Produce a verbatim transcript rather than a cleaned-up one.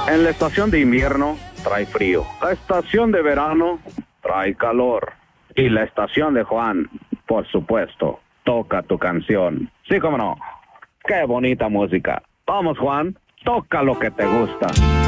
En la estación de invierno trae frío. La estación de verano trae calor. Y la estación de Juan, por supuesto, toca tu canción. Sí, cómo no. Qué bonita música. Vamos, Juan, toca lo que te gusta.